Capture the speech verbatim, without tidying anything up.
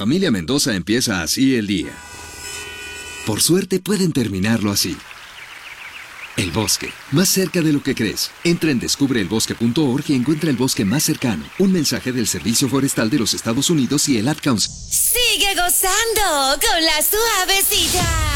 familia Mendoza empieza así el día. Por suerte pueden terminarlo así. El bosque, más cerca de lo que crees. Entra en descubre el bosque punto org y encuentra el bosque más cercano. Un mensaje del Servicio Forestal de los Estados Unidos y el Ad Council. Sigue gozando con la suavecita.